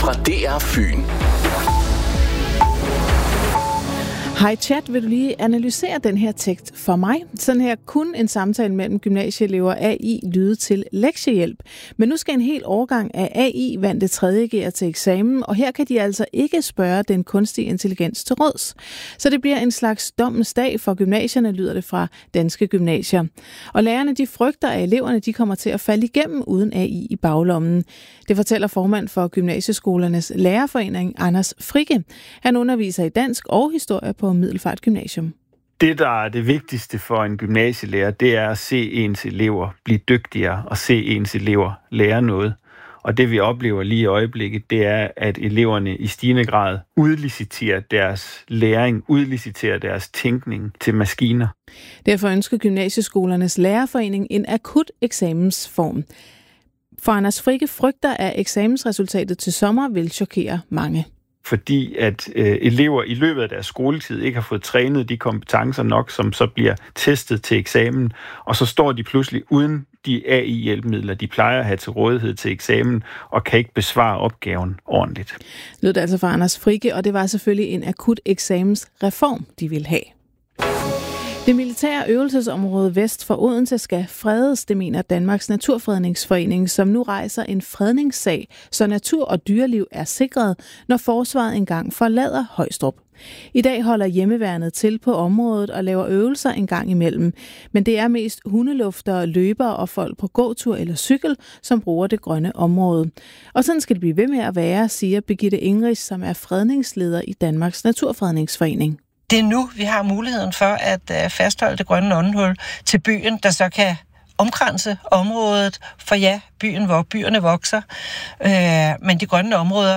fra DR Fyn. Hej chat, vil du lige analysere den her tekst for mig? Sådan her kunne en samtale mellem gymnasieelever AI lyde til lektiehjælp. Men nu skal en hel årgang af AI vante 3. G'er til eksamen, og her kan de altså ikke spørge den kunstige intelligens til råds. Så det bliver en slags dommens dag for gymnasierne, lyder det fra Danske Gymnasier. Og lærerne de frygter, at eleverne de kommer til at falde igennem uden AI i baglommen. Det fortæller formand for Gymnasieskolernes Lærerforening, Anders Fricke. Han underviser i dansk og historie på Middelfart Gymnasium. Det, der er det vigtigste for en gymnasielærer, det er at se ens elever blive dygtigere og se ens elever lære noget. Og det, vi oplever lige i øjeblikket, det er, at eleverne i stigende grad udliciterer deres læring, udliciterer deres tænkning til maskiner. Derfor ønsker Gymnasieskolernes Lærerforening en akut eksamensform. For Anders Fricke frygter, at eksamensresultatet til sommer vil chokere mange. Fordi at elever i løbet af deres skoletid ikke har fået trænet de kompetencer nok, som så bliver testet til eksamen, og så står de pludselig uden de AI-hjælpemidler, de plejer at have til rådighed til eksamen, og kan ikke besvare opgaven ordentligt. Lød det altså fra Anders Fricke, og det var selvfølgelig en akut eksamensreform, de ville have. Det militære øvelsesområde vest for Odense skal fredes, det mener Danmarks Naturfredningsforening, som nu rejser en fredningssag, så natur og dyreliv er sikret, når forsvaret engang forlader Højstrup. I dag holder hjemmeværnet til på området og laver øvelser en gang imellem, men det er mest hundeluftere, løbere og folk på gåtur eller cykel, som bruger det grønne område. Og sådan skal det blive ved med at være, siger Birgitte Ingrich, som er fredningsleder i Danmarks Naturfredningsforening. Det er nu, vi har muligheden for at fastholde det grønne åndehul til byen, der så kan omkranse området. For ja, byerne vokser, men de grønne områder,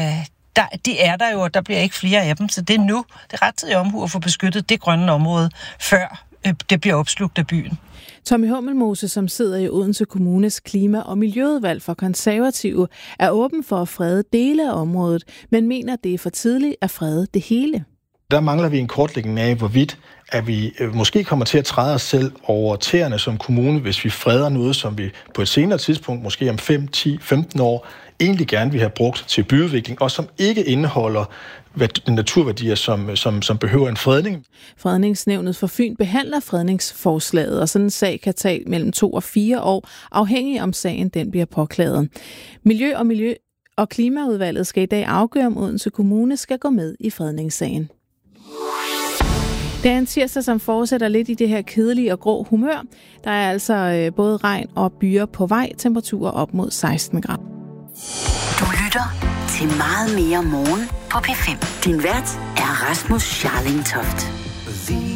de er der jo, og der bliver ikke flere af dem. Så det er nu, det er rettidig omhu at få beskyttet det grønne område, før det bliver opslugt af byen. Tommy Hummelmose, som sidder i Odense Kommunes klima- og miljøudvalg for konservative, er åben for at frede dele af området, men mener, det er for tidligt at frede det hele. Der mangler vi en kortlægning af, hvorvidt at vi måske kommer til at træde os selv over tæerne som kommune, hvis vi freder noget, som vi på et senere tidspunkt, måske om 5, 10, 15 år, egentlig gerne vil have brugt til byudvikling, og som ikke indeholder naturværdier, som behøver en fredning. Fredningsnævnet for Fyn behandler fredningsforslaget, og sådan en sag kan tage mellem 2 og 4 år, afhængig om sagen den bliver påklaget. Miljø og klimaudvalget skal i dag afgøre, om Odense Kommune skal gå med i fredningssagen. Det er en tirsdag, som fortsætter lidt i det her kedelige og grå humør. Der er altså både regn og byer på vej, temperaturer op mod 16 grader. Du lytter til Meget mere morgen på P5. Din vært er Rasmus Scharling Toft.